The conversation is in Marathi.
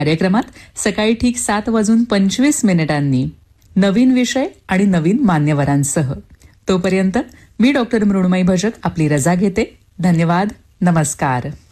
कार्यक्रमात सकाळी ठीक 7:25 नवीन विषय आणि नवीन मान्यवरांसह. तोपर्यंत मी डॉक्टर मृण्मयी भजक आपली रजा घेते. धन्यवाद. नमस्कार.